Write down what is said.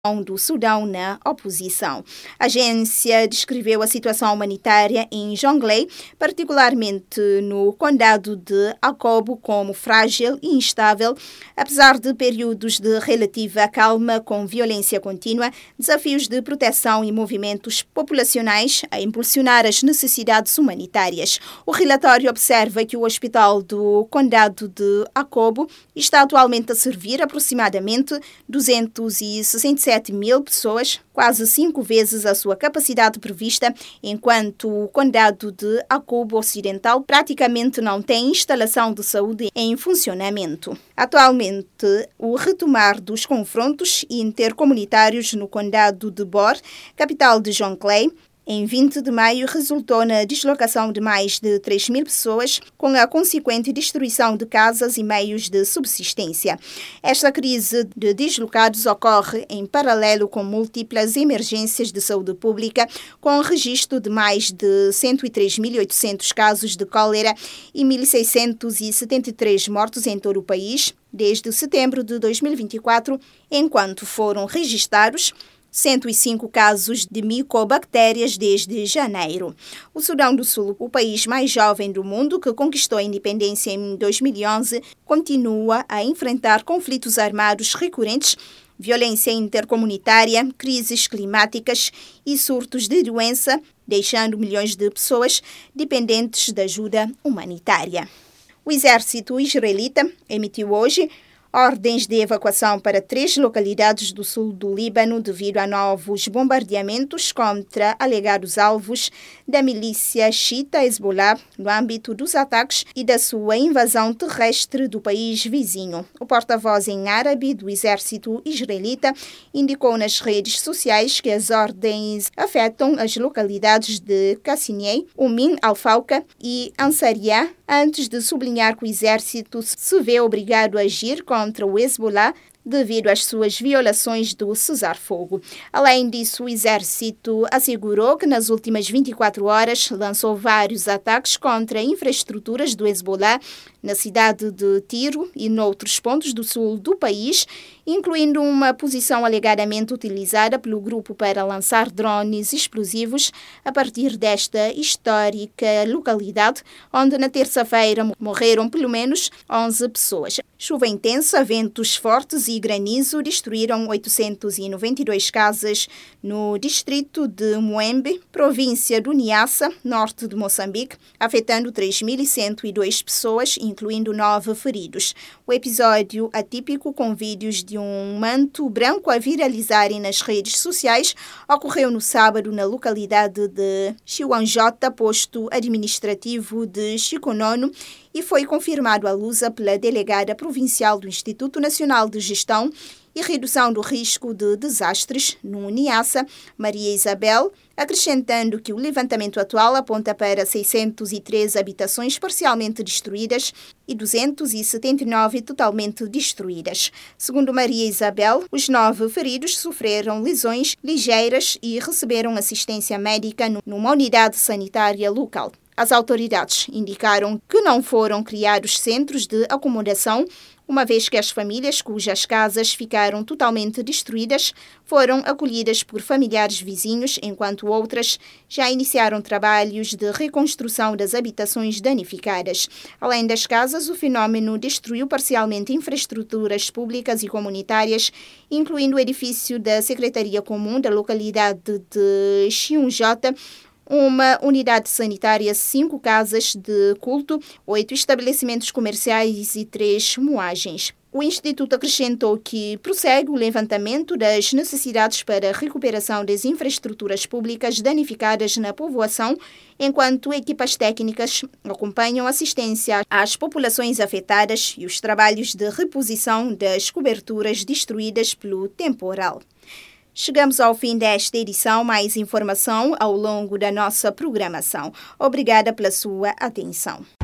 do Sudão na oposição. A agência descreveu a situação humanitária em Jonglei, particularmente no condado de Akobo, como frágil e instável, apesar de períodos de relativa calma com violência contínua, desafios de proteção e movimentos populacionais a impulsionar as necessidades humanitárias. O relatório observa que o hospital do condado de Akobo está atualmente a servir aproximadamente 267 mil pessoas, quase 5 vezes a sua capacidade prevista, enquanto o condado de Akobo Ocidental praticamente não tem instalação de saúde em funcionamento. Atualmente, o retomar dos confrontos intercomunitários no condado de Bor, capital de Jonglei, em 20 de maio, resultou na deslocação de mais de 3 mil pessoas, com a consequente destruição de casas e meios de subsistência. Esta crise de deslocados ocorre em paralelo com múltiplas emergências de saúde pública, com o registro de mais de 103.800 casos de cólera e 1.673 mortos em todo o país, desde setembro de 2024, enquanto foram registrados 105 casos de micobactérias desde janeiro. O Sudão do Sul, o país mais jovem do mundo que conquistou a independência em 2011, continua a enfrentar conflitos armados recorrentes, violência intercomunitária, crises climáticas e surtos de doença, deixando milhões de pessoas dependentes da ajuda humanitária. O exército israelita emitiu hoje ordens de evacuação para 3 localidades do sul do Líbano devido a novos bombardeamentos contra alegados alvos da milícia xiita Hezbollah no âmbito dos ataques e da sua invasão terrestre do país vizinho. O porta-voz em árabe do exército israelita indicou nas redes sociais que as ordens afetam as localidades de Kassinei, Umm al-Fauqa e Ansariya, antes de sublinhar que o exército se vê obrigado a agir contra o Hezbollah devido às suas violações do cessar-fogo. Além disso, o exército assegurou que nas últimas 24 horas lançou vários ataques contra infraestruturas do Hezbollah na cidade de Tiro e noutros pontos do sul do país, incluindo uma posição alegadamente utilizada pelo grupo para lançar drones explosivos a partir desta histórica localidade, onde na terça-feira morreram pelo menos 11 pessoas. Chuva intensa, ventos fortes e granizo destruíram 892 casas no distrito de Muembe, província do Niassa, norte de Moçambique, afetando 3.102 pessoas, incluindo 9 feridos. O episódio atípico, com vídeos de um manto branco a viralizarem nas redes sociais, ocorreu no sábado na localidade de Chiwanjota, posto administrativo de Chikonono, e foi confirmado à Lusa pela delegada provincial do Instituto Nacional de Gestão e Redução do Risco de Desastres, no Niassa, Maria Isabel, acrescentando que o levantamento atual aponta para 613 habitações parcialmente destruídas e 279 totalmente destruídas. Segundo Maria Isabel, os 9 feridos sofreram lesões ligeiras e receberam assistência médica numa unidade sanitária local. As autoridades indicaram que não foram criados centros de acomodação, uma vez que as famílias cujas casas ficaram totalmente destruídas foram acolhidas por familiares vizinhos, enquanto outras já iniciaram trabalhos de reconstrução das habitações danificadas. Além das casas, o fenômeno destruiu parcialmente infraestruturas públicas e comunitárias, incluindo o edifício da Secretaria Comum da localidade de Chiunjota, uma unidade sanitária, 5 casas de culto, 8 estabelecimentos comerciais e 3 moagens. O Instituto acrescentou que prossegue o levantamento das necessidades para a recuperação das infraestruturas públicas danificadas na povoação, enquanto equipas técnicas acompanham assistência às populações afetadas e os trabalhos de reposição das coberturas destruídas pelo temporal. Chegamos ao fim desta edição. Mais informação ao longo da nossa programação. Obrigada pela sua atenção.